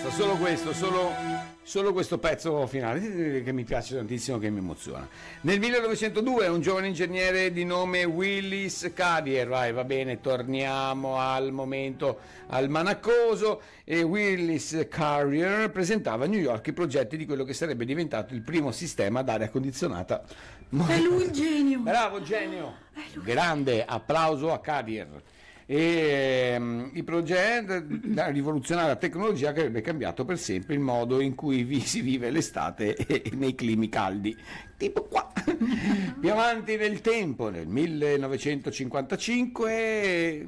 basta, solo questo, solo questo pezzo finale che mi piace tantissimo, che mi emoziona. Nel 1902 un giovane ingegnere di nome Willis Carrier, va bene, torniamo al momento almanaccoso, e Willis Carrier presentava a New York i progetti di quello che sarebbe diventato il primo sistema ad aria condizionata. È lui il genio! Bravo, genio! Grande applauso a Carrier. E il progetto da rivoluzionare la tecnologia che avrebbe cambiato per sempre il modo in cui si vive l'estate nei climi caldi, tipo qua. Più avanti nel tempo, nel 1955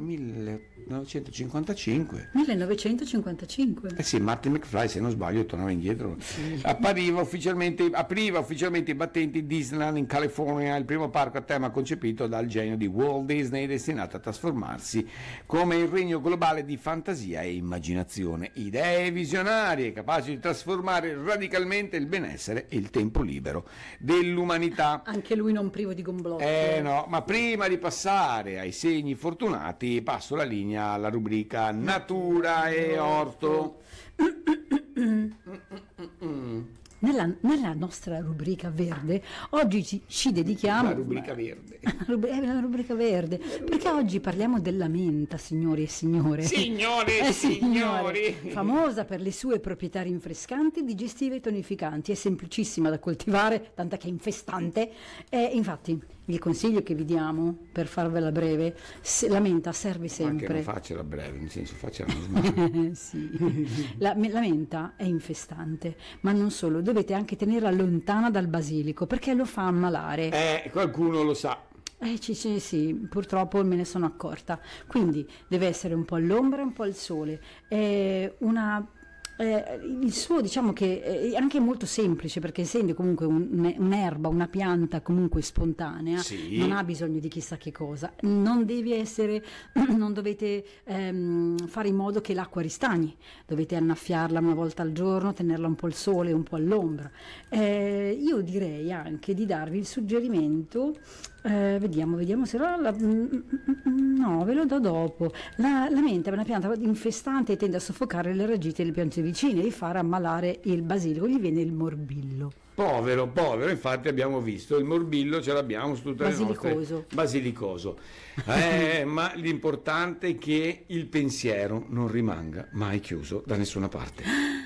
1955. sì, Marty McFly, se non sbaglio, tornava indietro. Apriva ufficialmente i battenti Disneyland in California, il primo parco a tema concepito dal genio di Walt Disney, destinato a trasformarsi come il regno globale di fantasia e immaginazione, idee visionarie capaci di trasformare radicalmente il benessere e il tempo libero dell'umanità. Anche lui non privo di gomblotti. No, ma prima di passare ai segni fortunati passo la linea alla rubrica Natura e Orto. Nella nostra rubrica verde oggi ci dedichiamo La rubrica verde. la rubrica verde, perché oggi parliamo della menta, signori e signore. Signori. Famosa per le sue proprietà rinfrescanti, digestive e tonificanti. È semplicissima da coltivare, tant'è che è infestante. Infatti il consiglio che vi diamo, per farvela breve, la menta serve sempre. Ma che non facciala breve, nel senso facciala normale. Sì. La menta è infestante, ma non solo, dovete anche tenerla lontana dal basilico perché lo fa ammalare. Qualcuno lo sa. Sì, purtroppo me ne sono accorta. Quindi deve essere un po' all'ombra e un po' al sole. Il suo, diciamo che è anche molto semplice, perché essendo comunque un'erba, una pianta comunque spontanea, sì, non ha bisogno di chissà che cosa. Non dovete fare in modo che l'acqua ristagni, dovete annaffiarla una volta al giorno, tenerla un po' al sole, un po' all'ombra. Io direi anche di darvi il suggerimento, vediamo se no, ve lo do dopo. La menta è una pianta infestante e tende a soffocare le ragite delle piante vicine, di far ammalare il basilico, gli viene il morbillo. Povero, infatti abbiamo visto il morbillo, ce l'abbiamo su tutte le nostre. Basilicoso. Ma l'importante è che il pensiero non rimanga mai chiuso da nessuna parte.